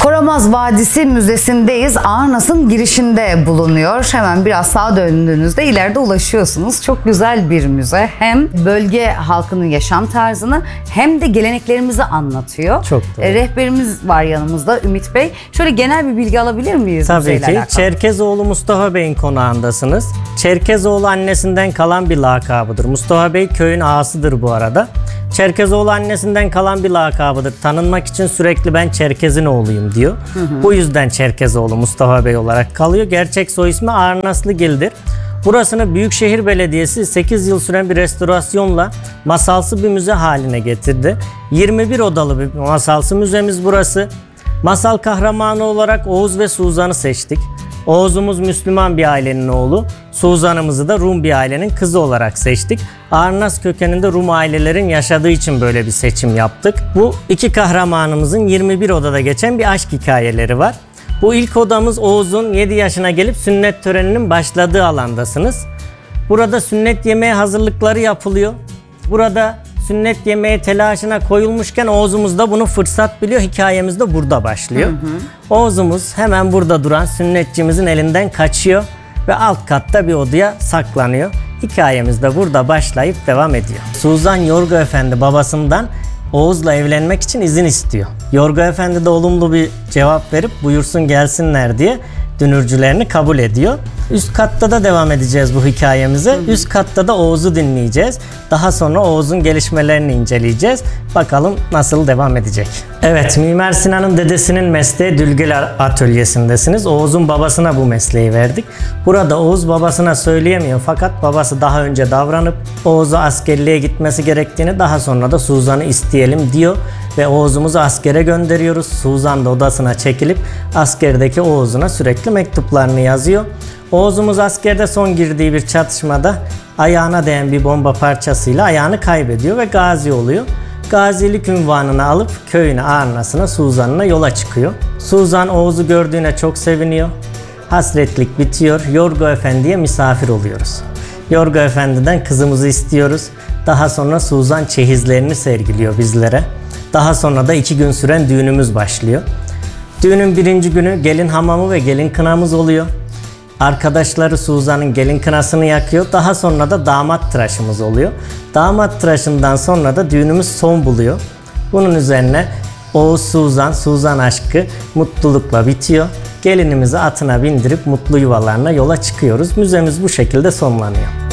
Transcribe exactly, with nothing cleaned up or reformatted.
Koramaz Vadisi Müzesi'ndeyiz. Arnas'ın girişinde bulunuyor. Hemen biraz sağa döndüğünüzde ileride ulaşıyorsunuz. Çok güzel bir müze. Hem bölge halkının yaşam tarzını hem de geleneklerimizi anlatıyor. Çok doğru. E, rehberimiz var yanımızda, Ümit Bey. Şöyle genel bir bilgi alabilir miyiz? Tabii ki. Alakalı? Çerkezoğlu Mustafa Bey'in konağındasınız. Çerkezoğlu annesinden kalan bir lakabıdır. Mustafa Bey köyün ağasıdır bu arada. Çerkezoğlu annesinden kalan bir lakabıdır. Tanınmak için sürekli ben Çerkez'in oğluyum diyor. Hı hı. Bu yüzden Çerkezoğlu Mustafa Bey olarak kalıyor. Gerçek soy ismi Arnaslıgil'dir. Burasını Büyükşehir Belediyesi sekiz yıl süren bir restorasyonla masalsı bir müze haline getirdi. yirmi bir odalı bir masalsı müzemiz burası. Masal kahramanı olarak Oğuz ve Suzan'ı seçtik. Oğuz'umuz Müslüman bir ailenin oğlu, Suzan'ımızı da Rum bir ailenin kızı olarak seçtik. Arnas kökeninde Rum ailelerin yaşadığı için böyle bir seçim yaptık. Bu iki kahramanımızın yirmi bir odada geçen bir aşk hikayeleri var. Bu ilk odamız Oğuz'un yedi yaşına gelip sünnet töreninin başladığı alandasınız. Burada sünnet yemeği hazırlıkları yapılıyor. Burada sünnet yemeği telaşına koyulmuşken Oğuz'umuz da bunu fırsat biliyor. Hikayemiz de burada başlıyor. Hı hı. Oğuz'umuz hemen burada duran sünnetçimizin elinden kaçıyor ve alt katta bir odaya saklanıyor. Hikayemiz de burada başlayıp devam ediyor. Suzan Yorgo Efendi babasından Oğuz'la evlenmek için izin istiyor. Yorgo Efendi de olumlu bir cevap verip buyursun gelsinler diye dünürcülerini kabul ediyor. Üst katta da devam edeceğiz bu hikayemize. Hı hı. Üst katta da Oğuz'u dinleyeceğiz. Daha sonra Oğuz'un gelişmelerini inceleyeceğiz. Bakalım nasıl devam edecek. Evet, Mimar Sinan'ın dedesinin mesleği Dülgül Atölyesi'ndesiniz. Oğuz'un babasına bu mesleği verdik. Burada Oğuz babasına söyleyemiyor fakat babası daha önce davranıp Oğuz'a askerliğe gitmesi gerektiğini, daha sonra da Suzan'ı isteyelim diyor ve Oğuz'umuzu askere gönderiyoruz. Suzan da odasına çekilip askerdeki Oğuz'una sürekli mektuplarını yazıyor. Oğuz'umuz askerde son girdiği bir çatışmada ayağına değen bir bomba parçasıyla ayağını kaybediyor ve gazi oluyor. Gazilik unvanını alıp köyüne, Arnas'ına, Suzan'ına yola çıkıyor. Suzan Oğuz'u gördüğüne çok seviniyor. Hasretlik bitiyor. Yorgo Efendi'ye misafir oluyoruz. Yorgo Efendi'den kızımızı istiyoruz. Daha sonra Suzan çeyizlerini sergiliyor bizlere. Daha sonra da iki gün süren düğünümüz başlıyor. Düğünün birinci günü gelin hamamı ve gelin kınamız oluyor. Arkadaşları Suzan'ın gelin kınasını yakıyor. Daha sonra da damat tıraşımız oluyor. Damat tıraşından sonra da düğünümüz son buluyor. Bunun üzerine Oğuz Suzan, Suzan aşkı mutlulukla bitiyor. Gelinimizi atına bindirip mutlu yuvalarına yola çıkıyoruz. Müzemiz bu şekilde sonlanıyor.